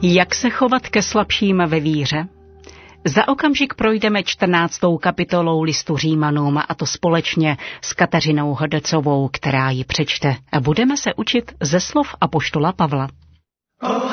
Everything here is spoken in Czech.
Jak se chovat ke slabším ve víře? Za okamžik projdeme 14. kapitolou listu Římanům, a to společně s Kateřinou Hodecovou, která ji přečte. A budeme se učit ze slov apoštola Pavla.